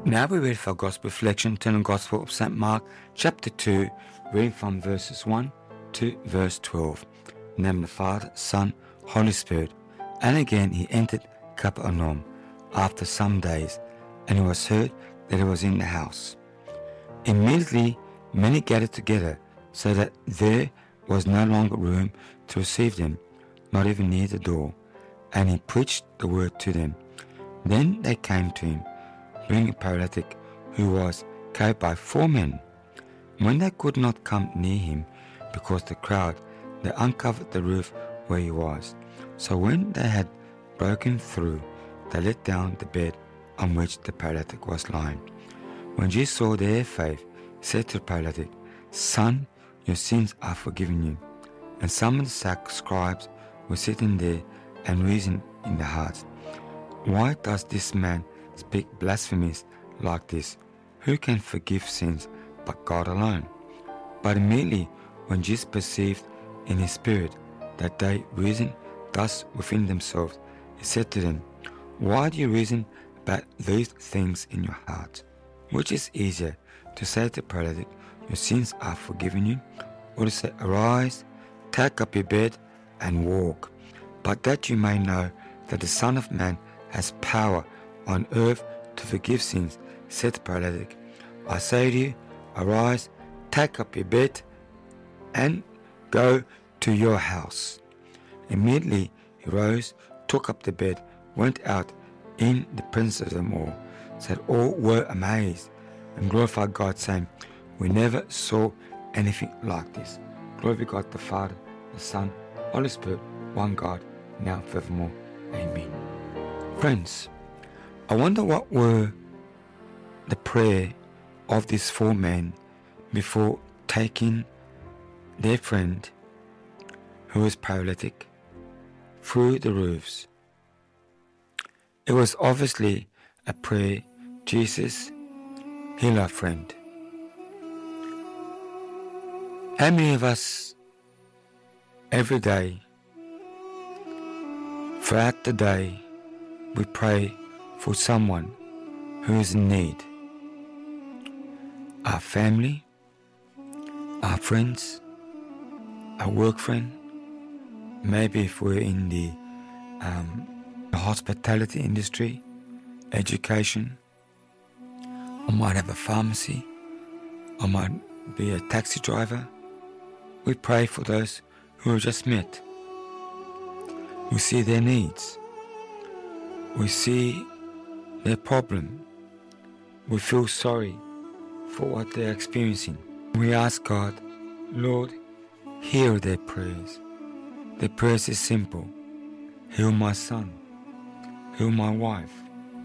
Now we read for our Gospel reflection, turn the Gospel of St. Mark, chapter 2, reading from verses 1 to verse 12. In the name of the Father, Son, Holy Spirit. And again he entered Capernaum after some days, and it was heard that he was in the house. Immediately many gathered together, so that there was no longer room to receive them, not even near the door. And he preached the word to them. Then they came to him, bringing a paralytic who was carried by 4 men. When they could not come near him because of the crowd, they uncovered the roof where he was. So when they had broken through, they let down the bed on which the paralytic was lying. When Jesus saw their faith, he said to the paralytic, "Son, your sins are forgiven you." And some of the scribes were sitting there and reasoned in their hearts, "Why does this man speak blasphemies like this? Who can forgive sins but God alone?" But immediately when Jesus perceived in his spirit that they reasoned thus within themselves, he said to them, "Why do you reason about these things in your heart? Which is easier, to say to the paralytic, 'Your sins are forgiven you,' or to say, 'Arise, take up your bed and walk'? But that you may know that the Son of Man has power on earth to forgive sins," said the paralytic, "I say to you, arise, take up your bed, and go to your house." Immediately he rose, took up the bed, went out in the presence of them all, so that all were amazed and glorified God, saying, "We never saw anything like this." Glory be to God the Father, the Son, Holy Spirit, one God, now and forevermore. Amen. Friends, I wonder what were the prayer of these 4 men before taking their friend who was paralytic through the roofs. It was obviously a prayer, "Jesus, heal our friend." How many of us every day, throughout the day, we pray for someone who is in need? Our family, our friends, our work friend, maybe if we're in the hospitality industry, education. I might have a pharmacy. I might be a taxi driver. We pray for those who have just met. We see their needs. We see their problem. We feel sorry for what they're experiencing. We ask God, "Lord, hear their prayers." Their prayers is simple. "Heal my son. Heal my wife.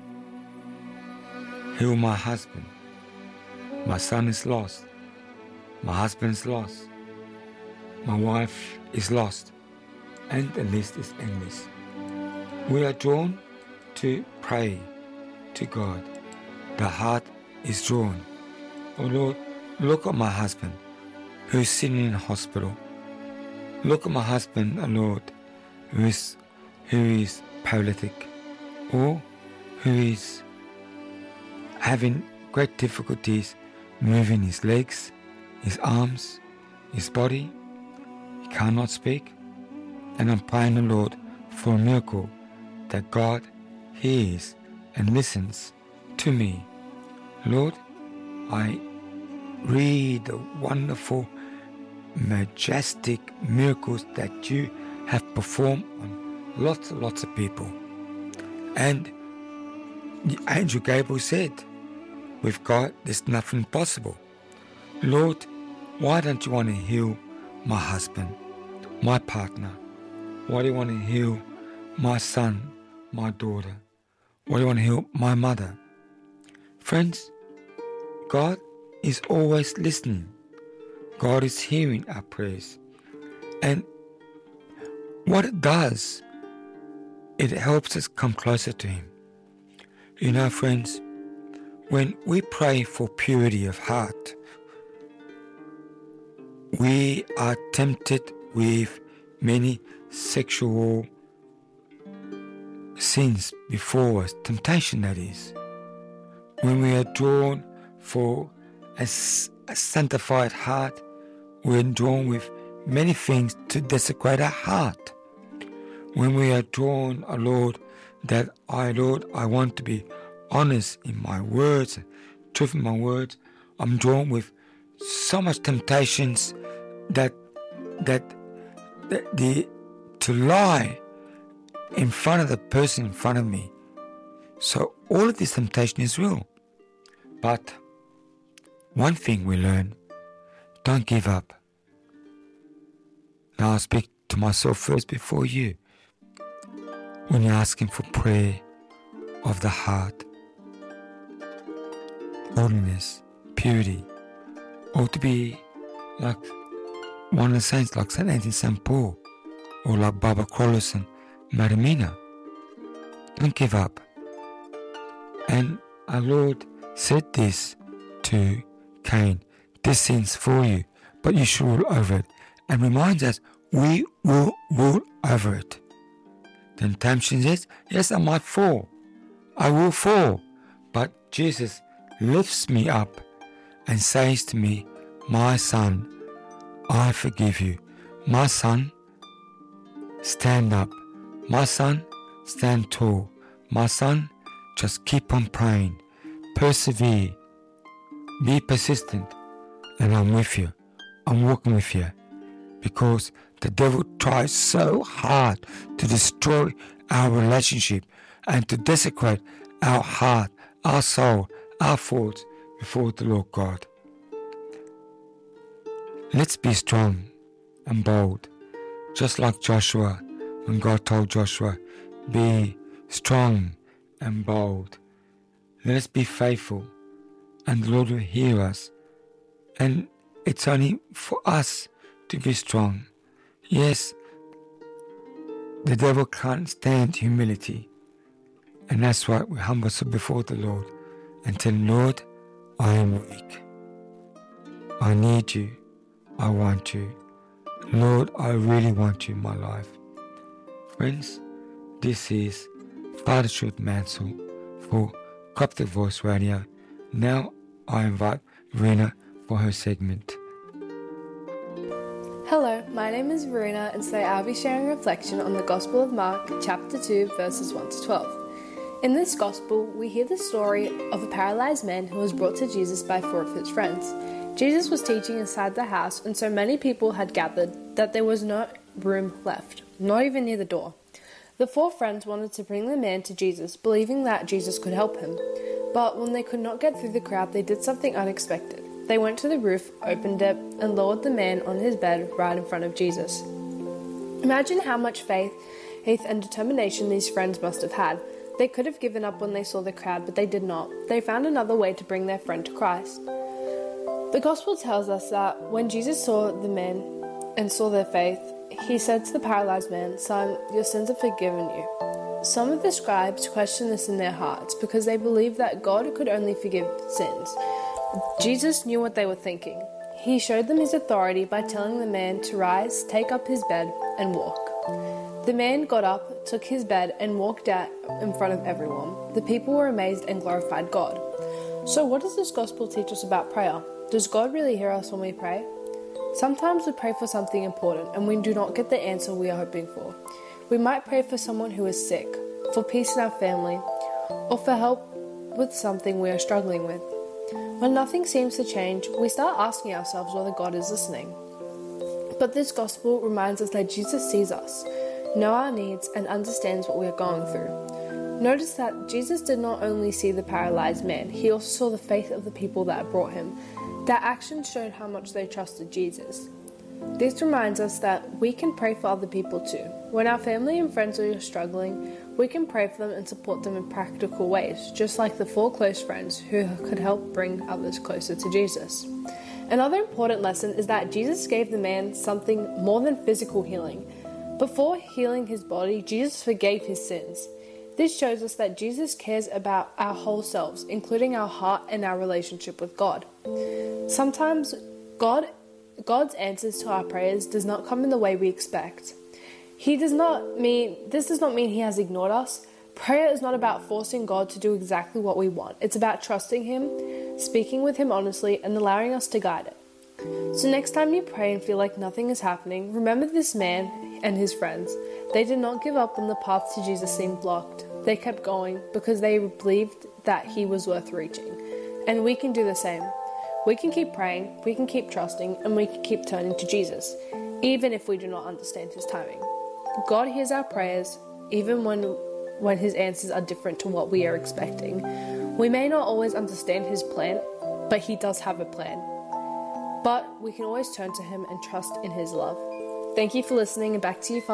Heal my husband. My son is lost. My husband is lost. My wife is lost." And the list is endless. We are drawn to pray to God. The heart is drawn. "Oh Lord, look at my husband who's sitting in a hospital. Look at my husband, oh Lord, who is paralytic, or who is having great difficulties moving his legs, his arms, his body. He cannot speak. And I'm praying the Lord for a miracle, that God hears and listens to me. Lord, I read the wonderful, majestic miracles that you have performed on lots and lots of people. And the angel Gabriel said, with God there's nothing possible. Lord, why don't you want to heal my husband, my partner? Why do you want to heal my son, my daughter? Why do you want to heal my mother? Friends, God is always listening. God is hearing our prayers. And what it does, it helps us come closer to Him. You know, friends, when we pray for purity of heart, we are tempted with many sexual sins before us, temptation that is. When we are drawn for a sanctified heart, we're drawn with many things to desecrate our heart. When we are drawn, Lord, Lord, I want to be honest in my words, truth in my words. I'm drawn with so much temptations that to lie in front of the person in front of me. So all of this temptation is real. But one thing we learn, don't give up. Now I speak to myself first before you. When you're asking for prayer of the heart, holiness, purity, or to be like one of the saints like St. Anthony St. Paul, or like Baba Krolos and Marimina, don't give up. And our Lord said this to Cain, this sin's for you, but you should rule over it. And reminds us, we will rule over it. The temptation is, yes, I might fall. I will fall. But Jesus lifts me up and says to me, my son, I forgive you. My son, stand up. My son, stand tall. My son, just keep on praying. Persevere. Be persistent. And I'm with you. I'm walking with you. Because the devil tries so hard to destroy our relationship and to desecrate our heart, our soul, our thoughts before the Lord God. Let's be strong and bold, just like Joshua, when God told Joshua, be strong and bold. Let us be faithful, and the Lord will hear us. And it's only for us to be strong. Yes, the devil can't stand humility, and that's why we humble ourselves before the Lord and tell him, Lord, I am weak. I need you. I want you. Lord, I really want you in my life. Friends, this is Father Truth Mansell for Coptic Voice Radio. Now I invite Verena for her segment. Hello, my name is Verena, and today I'll be sharing a reflection on the Gospel of Mark, chapter 2, verses 1 to 12. In this Gospel, we hear the story of a paralyzed man who was brought to Jesus by 4 of his friends. Jesus was teaching inside the house, and so many people had gathered that there was no room left, not even near the door. The 4 friends wanted to bring the man to Jesus, believing that Jesus could help him. But when they could not get through the crowd, they did something unexpected. They went to the roof, opened it, and lowered the man on his bed right in front of Jesus. Imagine how much faith and determination these friends must have had. They could have given up when they saw the crowd, but they did not. They found another way to bring their friend to Christ. The Gospel tells us that when Jesus saw the men and saw their faith, he said to the paralyzed man, "Son, your sins are forgiven you." Some of the scribes questioned this in their hearts because they believed that God could only forgive sins. Jesus knew what they were thinking. He showed them his authority by telling the man to rise, take up his bed, and walk. The man got up, took his bed, and walked out in front of everyone. The people were amazed and glorified God. So what does this gospel teach us about prayer? Does God really hear us when we pray? Sometimes we pray for something important and we do not get the answer we are hoping for. We might pray for someone who is sick, for peace in our family, or for help with something we are struggling with. When nothing seems to change, we start asking ourselves whether God is listening. But this gospel reminds us that Jesus sees us, knows our needs, and understands what we are going through. Notice that Jesus did not only see the paralyzed man, he also saw the faith of the people that brought him. Their actions showed how much they trusted Jesus. This reminds us that we can pray for other people too. When our family and friends are struggling, we can pray for them and support them in practical ways, just like the 4 close friends who could help bring others closer to Jesus. Another important lesson is that Jesus gave the man something more than physical healing. Before healing his body, Jesus forgave his sins. This shows us that Jesus cares about our whole selves, including our heart and our relationship with God. Sometimes God's answers to our prayers does not come in the way we expect. This does not mean he has ignored us. Prayer is not about forcing God to do exactly what we want. It's about trusting Him, speaking with Him honestly, and allowing us to guide it. So next time you pray and feel like nothing is happening, remember this man and his friends. They did not give up when the path to Jesus seemed blocked. They kept going because they believed that He was worth reaching. And we can do the same. We can keep praying, we can keep trusting, and we can keep turning to Jesus, even if we do not understand His timing. God hears our prayers, even when His answers are different to what we are expecting. We may not always understand His plan, but He does have a plan. But we can always turn to Him and trust in His love. Thank you for listening, and back to you, Father.